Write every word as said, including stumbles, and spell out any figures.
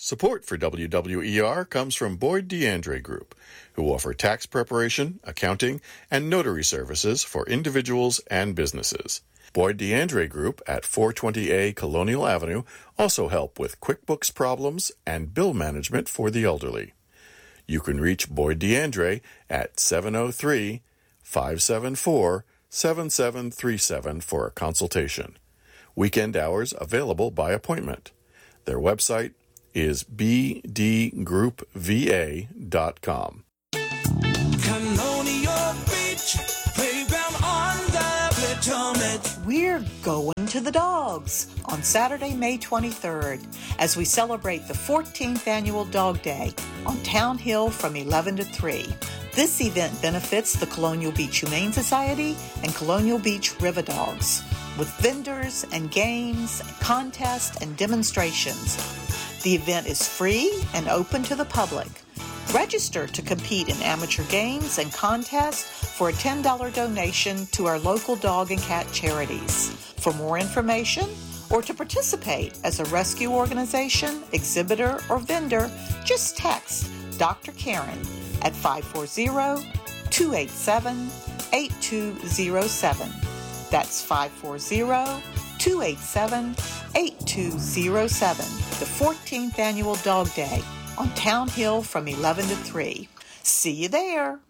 Support for W W E R comes from Boyd DeAndre Group, who offer tax preparation, accounting, and notary services for individuals and businesses. Boyd DeAndre Group at four twenty A Colonial Avenue also help with QuickBooks problems and bill management for the elderly. You can reach Boyd DeAndre at seven oh three, five seven four, seven seven three seven for a consultation. Weekend hours available by appointment. Their website is b d group v a dot com. Colonial Beach, playground on the Potomac. We're going to the dogs on Saturday, May twenty-third, as we celebrate the fourteenth Annual Dog Day on Town Hill from eleven to three. This event benefits the Colonial Beach Humane Society and Colonial Beach River Dogs, with vendors and games, contests, and demonstrations. The event is free and open to the public. Register to compete in amateur games and contests for a ten dollars donation to our local dog and cat charities. For more information or to participate as a rescue organization, exhibitor, or vendor, just text Doctor Karen at five four zero, two eight seven, eight two zero seven. That's five four zero, two eight seven, eight two zero seven. The fourteenth Annual Dog Day on Town Hill from eleven to three. See you there.